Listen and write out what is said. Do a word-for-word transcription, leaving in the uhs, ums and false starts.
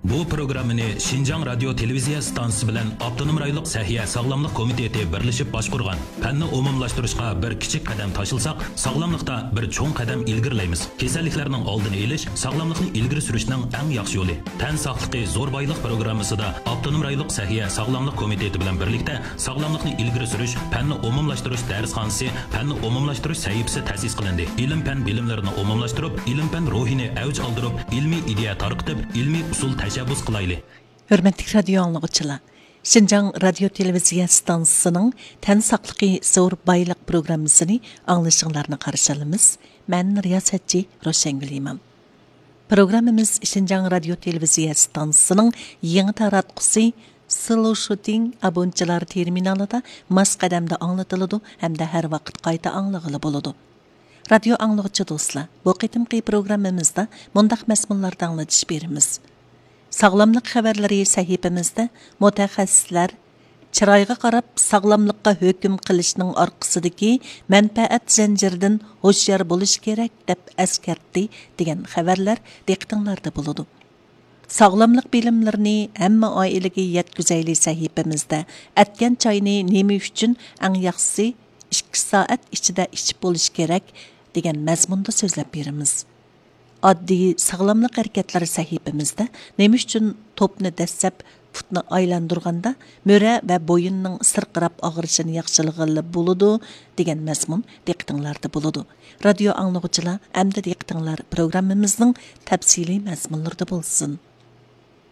Bu programmani Şinjan Radyo Televiziya stansiyasi bilan Avtonom rayonluq Sahiya Sog'lomlik komiteti birlashib boshqargan. Fanni umumlashtirishga bir kichik qadam tashlsak, sog'lomlikda bir cho'ng qadam ilgirlaymiz. Kasalliklarning oldini olish, sog'lomlikni ilgari surishning eng yaxshi yo'li. Tan sog'ligi zo'r boylik programmasida Avtonom rayonluq Sahiya Sog'lomlik komiteti bilan birlikda sog'lomlikni ilgari surish, fanni umumlashtirish darsxonasi, fanni umumlashtirish sahifasi ta'sis qilindi. Ilm fan bilimlarini umumlashtirib, ilm fan ruhini avj oldirib, ilmiy ideya tarqitib, ilmiy usul tashabbus qilayli. Hörmətli radio anlıqçılar, Şinjan Radio Televiziya stansiyasının Tən saqlıqı zo'r boylik programmasını anglashinglarni qarshi olamiz. Men riyosatchi Roshangul imam. Programmamiz Şinjan Radio Televiziya stansiyasının yangi taratqusi Slow Shooting abonchilar terminalida mas qadamda anglatiladi hamda har vaqt qayta anglag'ili bo'ladi. Radio anlıqçı do'stlar, bu qitimqi programmamizda mundaq mazmunlarda anglatish beramiz. Sağlamlık xəbərləri səhifəmizdə mütəxəssislər çırayğa qarab sağlamlıqqa hökm qilishning orqasidagi mənfəət zənciridən hoşyar bo'lish kerak deb əskərtdi degan xəbərlər diqqətingizdə bo'ladi. Sağlamlıq bilimlərini hamma oilaga yetkazayli səhifəmizdə atgan choyni nima uchun eng yaxshisi ikki soat ichida ichib bo'lish kerak degan mazmunda so'zlab beramiz. Oddiy sağlamlıq hərəkətləri səhifəmizdə nima uchun topni dəssəb futni aylandırğanda möra və boyunның sırqırab ağrışını yaxşılığılı buludu degan məzmun diqqətingizdə buludu. Radio anlıqçılar, əmdə diqqətingizlər proqramımızın təfsili məzmunlarda bolsun.